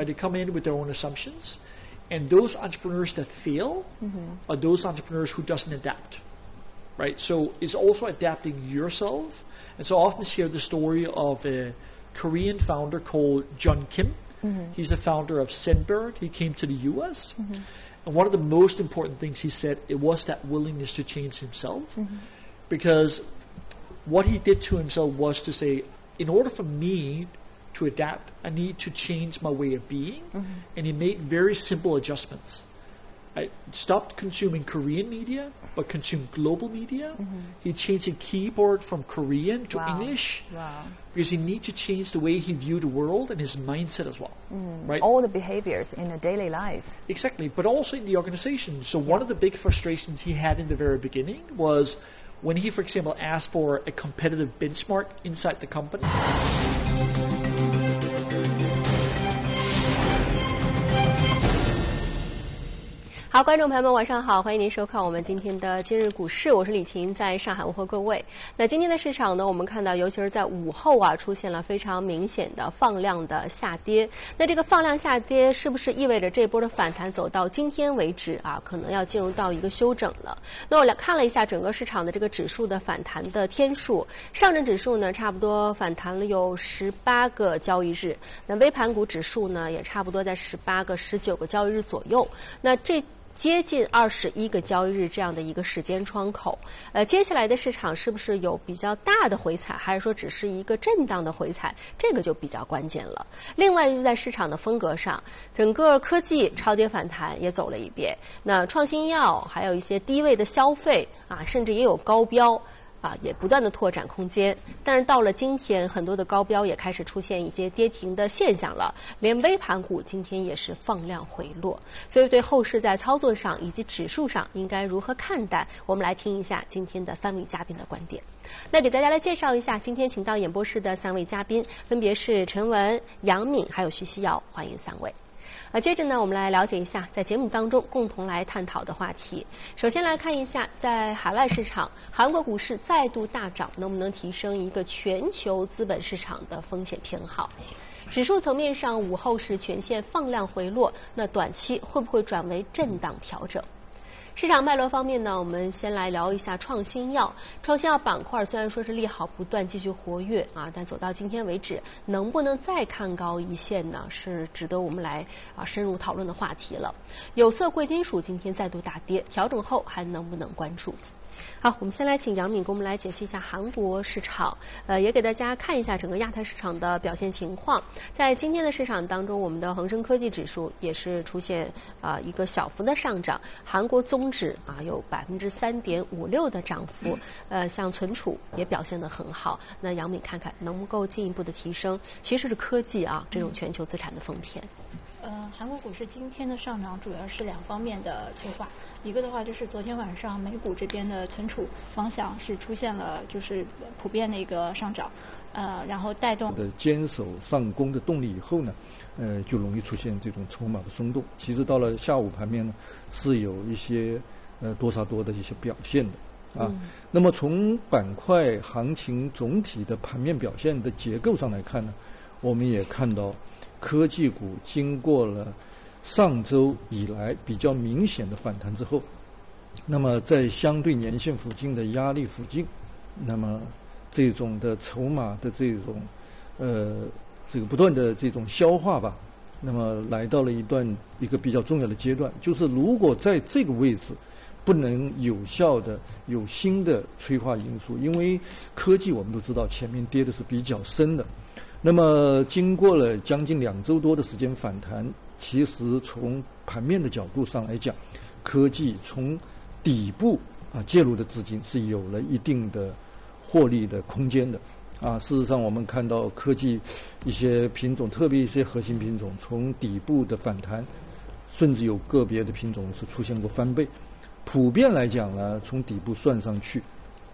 right? They come in with their own assumptions, and those entrepreneurs that fail are those entrepreneurs who doesn't adapt, right? So it's also adapting yourself. And so I often share the story of a Korean founder called John Kim. He's the founder of Scentbird. He came to the U.S. And one of the most important things he said, it was that willingness to change himself. Because what he did to himself was to say, in order for me to adapt, I need to change my way of being. And he made very simple adjustments. I stopped consuming Korean media, but consumed global media. He changed the keyboard from Korean to English. Because he needs to change the way he viewed the world and his mindset as well. Right? All the behaviors in a daily life. Exactly, but also in the organization. So one of the big frustrations he had in the very beginning was when he, for example, asked for a competitive benchmark inside the company. 好，观众朋友们，晚上好，欢迎您收看我们今天的今日股市，我是李婷，在上海问候各位。那今天的市场呢，我们看到，尤其是在午后啊，出现了非常明显的放量的下跌。那这个放量下跌，是不是意味着这波的反弹走到今天为止啊，可能要进入到一个休整了？那我来看了一下整个市场的这个指数的反弹的天数，上证指数呢，差不多反弹了有18个交易日，那微盘股指数呢，也差不多在18个、19个交易日左右。那这接近21个交易日这样的一个时间窗口，接下来的市场是不是有比较大的回踩，还是说只是一个震荡的回踩？这个就比较关键了。另外就是在市场的风格上，整个科技超跌反弹也走了一遍，那创新药还有一些低位的消费啊，甚至也有高标。也不断的拓展空间，但是到了今天，很多的高标也开始出现一些跌停的现象了，连微盘股今天也是放量回落，所以对后市在操作上以及指数上应该如何看待？我们来听一下今天的3位嘉宾的观点。那给大家来介绍一下，今天请到演播室的3位嘉宾，分别是陈文、杨敏还有徐希瑶，欢迎3位。接着呢，我们来了解一下在节目当中共同来探讨的话题。首先来看一下，在海外市场，韩国股市再度大涨，能不能提升一个全球资本市场的风险偏好？指数层面上，午后是全线放量回落，那短期会不会转为震荡调整？市场脉络方面呢，我们先来聊一下创新药。创新药板块虽然说是利好不断，继续活跃啊，但走到今天为止，能不能再看高一线呢？是值得我们来深入讨论的话题了。有色贵金属今天再度大跌，调整后还能不能关注？好，我们先来请杨敏给我们来解析一下韩国市场，也给大家看一下整个亚太市场的表现情况。在今天的市场当中，我们的恒生科技指数也是出现一个小幅的上涨，韩国综指有3.56%的涨幅，像存储也表现得很好。那杨敏看看能够进一步的提升，其实是科技这种全球资产的丰田。 韩国股市今天的上涨主要是2方面的催化，一个的话就是昨天晚上美股这边的存储方向是出现了就是普遍的一个上涨，然后带动的坚守上攻的动力以后呢，就容易出现这种筹码的松动。其实到了下午盘面呢，是有一些多杀多的一些表现的。那么从板块行情总体的盘面表现的结构上来看呢，我们也看到科技股经过了上周以来比较明显的反弹之后，那么在相对年线附近的压力附近，那么这种的筹码的这种这个不断的这种消化吧，那么来到了一个比较重要的阶段，就是如果在这个位置不能有效的有新的催化因素，因为科技我们都知道前面跌的是比较深的，那么经过了将近2周多的时间反弹，其实从盘面的角度上来讲，科技从底部介入的资金是有了一定的获利的空间的。事实上我们看到科技一些品种，特别一些核心品种从底部的反弹，甚至有个别的品种是出现过翻倍。普遍来讲呢，从底部算上去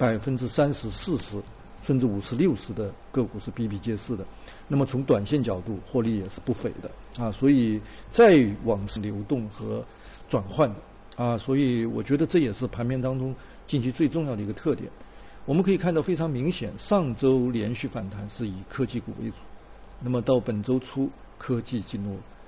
30%、40%甚至50%、60%的个股是比比皆是的。那么从短线角度获利也是不菲的所以再往是流动和转换的所以我觉得这也是盘面当中近期最重要的一个特点。我们可以看到非常明显，上周连续反弹是以科技股为主，那么到本周初科技进入